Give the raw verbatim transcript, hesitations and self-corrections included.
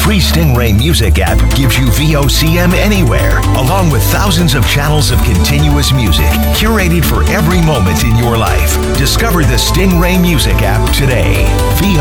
free Stingray Music app gives you V O C M anywhere, along with thousands of channels of continuous music, curated for every moment in your life. Discover the Stingray Music app today. V